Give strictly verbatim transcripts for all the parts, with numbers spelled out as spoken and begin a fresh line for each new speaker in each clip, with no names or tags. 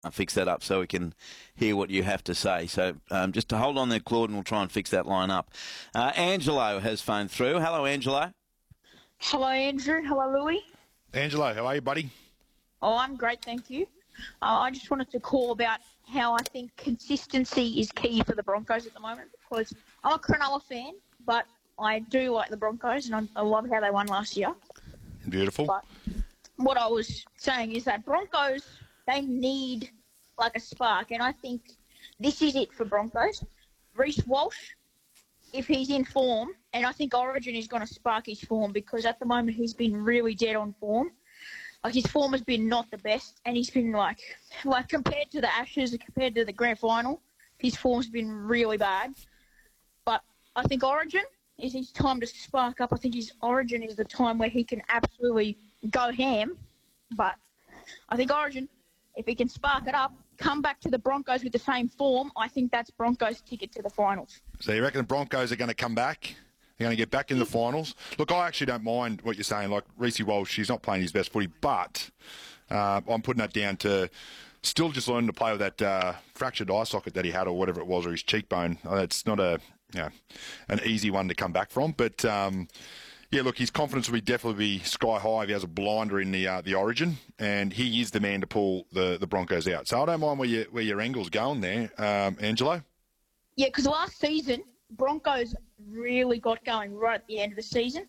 fix that up so we can hear what you have to say. So um, just to hold on there, Claude, and we'll try and fix that line up. Uh, Angelo has phoned through. Hello, Angelo.
Hello, Andrew. Hello, Louis.
Angelo, how are you, buddy?
Oh, I'm great, thank you. Uh, I just wanted to call about how I think consistency is key for the Broncos at the moment, because I'm a Cronulla fan, but I do like the Broncos, and I, I love how they won last year.
Beautiful.
But what I was saying is that Broncos, they need like a spark, and I think this is it for Broncos. Reece Walsh, if he's in form, and I think Origin is going to spark his form, because at the moment he's been really dead on form. Like, his form has been not the best, and he's been like, like compared to the Ashes, compared to the grand final, his form's been really bad. But I think Origin is his time to spark up. I think his Origin is the time where he can absolutely go ham. But I think Origin, if he can spark it up, come back to the Broncos with the same form, I think that's Broncos' ticket to the finals.
So you reckon the Broncos are going to come back? They're going to get back in the finals? Look, I actually don't mind what you're saying. Like, Reece Walsh, he's not playing his best footy, but uh, I'm putting that down to still just learning to play with that uh, fractured eye socket that he had, or whatever it was, or his cheekbone. Uh, it's not a, you know, an easy one to come back from. But, um, yeah, look, his confidence will be definitely be sky high if he has a blinder in the uh, the Origin, and he is the man to pull the, the Broncos out. So I don't mind where, you, where your angle's going there, um, Angelo.
Yeah, because last season, Broncos really got going right at the end of the season.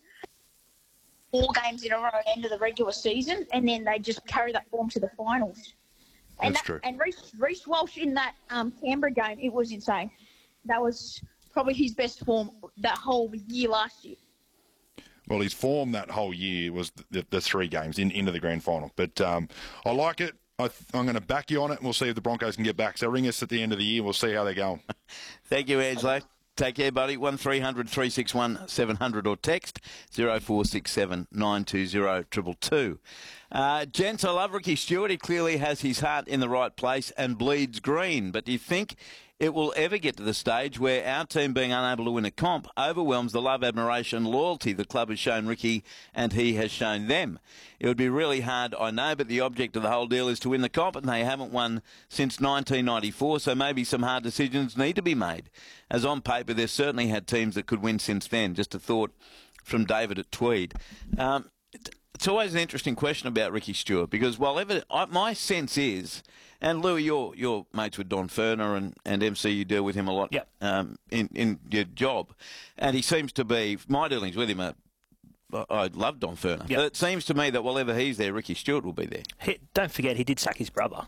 Four games in a row at the end of the regular season, and then they just carry that form to the finals. And
That's
that,
true.
And Reece, Reece Walsh in that um, Canberra game, it was insane. That was probably his best form that whole year last year.
Well, his form that whole year was the, the three games in, into the grand final. But um, I like it. I th- I'm going to back you on it, and we'll see if the Broncos can get back. So ring us at the end of the year. We'll see how they're going.
Thank you, Angelo. Take care, buddy. one three hundred three six one seven hundred or text zero four six seven nine two zero two two two. Uh, gents, I love Ricky Stewart. He clearly has his heart in the right place and bleeds green. But do you think it will ever get to the stage where our team being unable to win a comp overwhelms the love, admiration, loyalty the club has shown Ricky and he has shown them? It would be really hard, I know, but the object of the whole deal is to win the comp, and they haven't won since nineteen ninety-four, so maybe some hard decisions need to be made. As on paper, they've certainly had teams that could win since then. Just a thought from David at Tweed. Um, it's always an interesting question about Ricky Stewart, because while ever, I, my sense is, and Louis, you're, you're mates with Don Ferner, and, and M C, you deal with him a lot
yep.
um, in, in your job, and he seems to be, my dealings with him are, I love Don Ferner.
Yep.
But it seems to me that wherever he's there, Ricky Stewart will be there.
He, don't forget, he did sack his brother,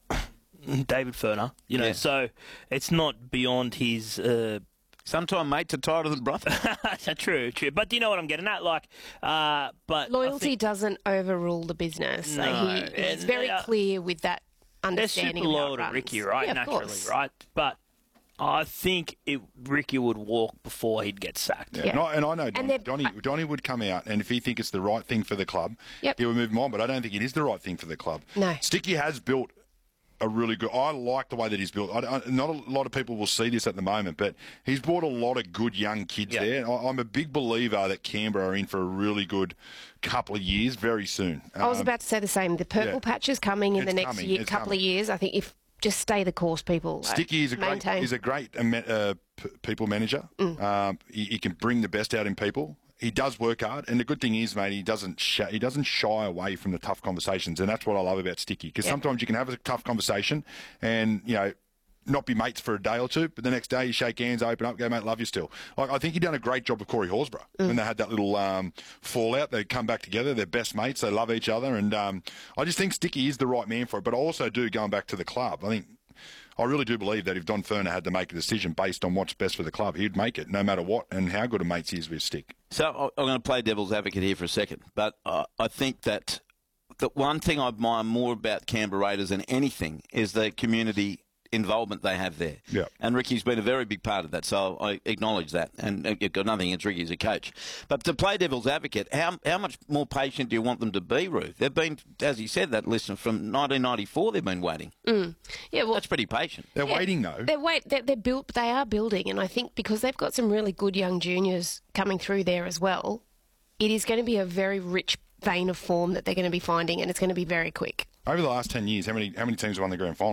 David Ferner. You know,
Yeah.
so it's not beyond his. Uh,
Sometimes mates are tighter than brother.
true, true. But do you know what I'm getting at? Like, uh, but
loyalty
think,
doesn't overrule the business.
No,
like he, he's
and
very
they are-
clear with that
they're
understanding.
super
of how
loyal
it
to
runs.
Ricky, right?
Yeah, of
Naturally,
course.
right? But I think it, Ricky would walk before he'd get sacked.
Yeah.
Yeah.
And, I, and I know
And
Don,
they're-
Donny, Donny would come out, and if he think it's the right thing for the club,
Yep.
he would move him on. But I don't think it is the right thing for the club.
No.
Sticky has built a really good. I like the way that he's built. I, I, not a lot of people will see this at the moment, but he's brought a lot of good young kids
Yeah.
there. I, I'm a big believer that Canberra are in for a really good couple of years very soon.
I was
Um,
about to say the same. The purple
yeah.
patch is coming in
It's
the next
coming.
year,
It's
couple
coming.
of years. I think if just stay the course, people. uh,
Sticky is a great,
maintain.
is a great uh, ma- uh, p- people manager.
Mm.
Um, he, he can bring the best out in people. He does work hard, and the good thing is, mate, he doesn't sh- he doesn't shy away from the tough conversations, and that's what I love about Sticky. Because
Yep.
sometimes you can have a tough conversation, and you know, not be mates for a day or two, but the next day you shake hands, open up, go, mate, love you still. Like, I think he done a great job with Corey Horsburgh
Mm.
when they had that little um, fallout. They come back together, they're best mates, they love each other, and um, I just think Sticky is the right man for it. But I also do, going back to the club, I think. I really do believe that if Don Ferner had to make a decision based on what's best for the club, he'd make it no matter what and how good a mates he is with Stick.
So I- I'm going to play devil's advocate here for a second, but uh, I think that the one thing I admire more about Canberra Raiders than anything is the community involvement they have there.
Yeah.
And Ricky's been a very big part of that, so I acknowledge that. And I've got nothing against Ricky as a coach. But to play devil's advocate, how how much more patient do you want them to be, Ruth? They've been, as he said, that listen, from nineteen ninety-four they've been waiting.
Mm. Yeah, well,
That's pretty patient.
They're
Yeah,
waiting, though.
They're wait. They're, they're built. They are building, and I think because they've got some really good young juniors coming through there as well, it is going to be a very rich vein of form that they're going to be finding, and it's going to be very quick.
Over the last ten years, how many how many teams have won the grand final?